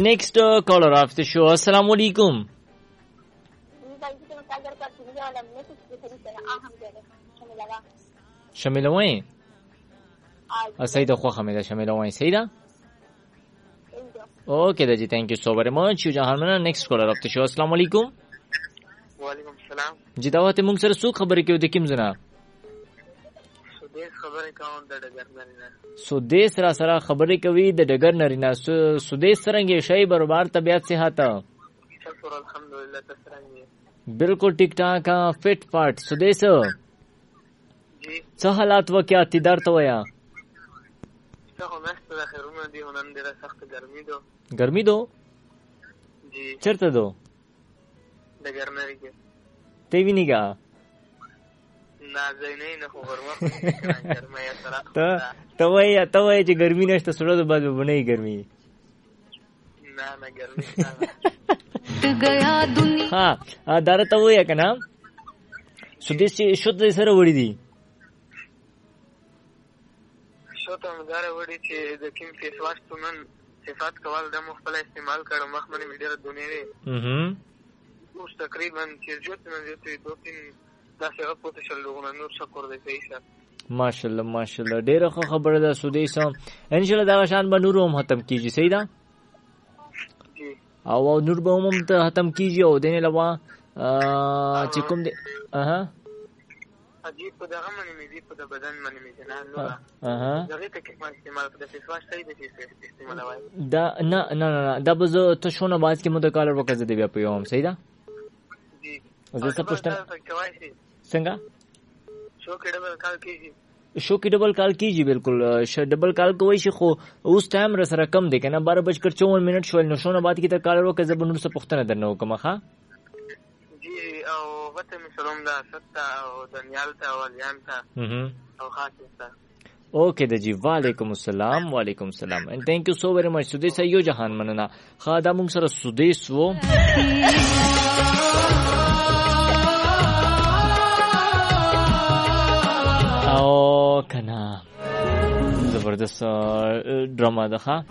next caller of the show. Assalamu alaikum. شامل وين؟ سيدة خو حميدة شامل وين سيدة؟ Okay Daji, thank you so very much. You Jahanmana, next caller of the show. Assalamu alaikum. وعلیکم السلام. جی دا وخت موږ سره څو خبرې کوي د کوم ځنا؟ سودیس خبرې کوم د ډګر نرینا. سودیس را سره خبرې کوي د ډګر نرینا. سودیس څنګه شي برابر طبيعت صحت؟ شکر الحمدلله تسرنګ. بالکل ټیک ټاک فٹ پارٹ سودیس. جی. څه حالات وکیا تی درته ویا؟ څه مست د خیرونه دی نن ډیره سخت ګرمي دو. ګرمي دو؟ جی. چرته دو؟ ډګر نری کې. تی ویني کا؟ نه زینې نه خو ورما ګرمه یا سره. ته وای چې ګرمي نشته سړو د بعد بنئ ګرمي. نه ګرمي गया दुनिया. ها دار ته وای کنه سودیس شود سره وړي دي. شوته مدار وړي چې د کوم فیس واش تونن صفات کول د مخبل استعمال کړه مخمنه میډیا دنیا دی. اوس تقریبا چې جوت نه دی 2-3 داسې اپوت شلونه نور شکر دې پیسه. ماشاءالله ماشاءالله ډیره خبره ده سودیس. ان شاء الله دا شان به نور هم ختم کیږي صحیح ده؟ او نور به هم ته ختم کیږي او دینه لوا چې کوم دی عجیب په دغه منی می په بدن منی می نه نو دغه ته کوم استعمال په دې فاش صحیح دي استعمال وای دا نه دا به ته شونه باز کې متکالر وکړه دی بیا په یوم صحیح ده؟ جی. زه څه پوښتنه څنګه شو کې ډبل کال کیږي؟ شو کې ډبل کال کیږي بالکل ډبل کال کوي شي خو اوس ټایم را سره کم دی کنه 12:54 شول نو شونه بعد کې ته کال وکړه زه به نور څه پوښتنه درنه وکم ښا. جی او وته می سلام دا ستا او دنیال ته او الیان ته او خاصه. اوکے دجی وعلیکم السلام. وعلیکم السلام and thank you so very much. سودیس یو جهان مننه. خادا موږ سره سودیس وو. او کنا زبردست ډراما ده ښا.